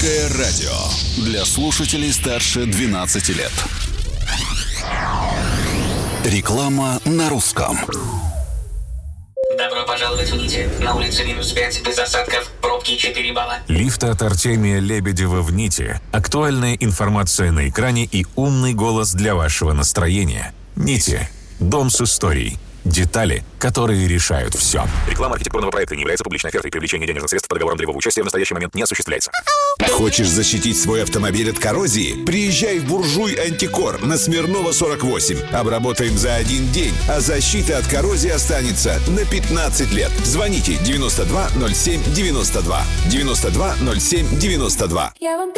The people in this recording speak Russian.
Русское радио для слушателей старше 12 лет. Реклама на русском. Добро пожаловать в Нити. На улице -5, без осадков, пробки 4 балла. Лифт от Артемия Лебедева в Нити. Актуальная информация на экране и умный голос для вашего настроения. Нити. Дом с историей. Детали, которые решают все. Реклама архитектурного проекта не является публичной офертой. Привлечение денежных средств по договорам долевого участия в настоящий момент не осуществляется. Хочешь защитить свой автомобиль от коррозии? Приезжай в «Буржуй Антикор» на Смирнова 48. Обработаем за один день, а защита от коррозии останется на 15 лет. Звоните 92 07 92. 92 07 92.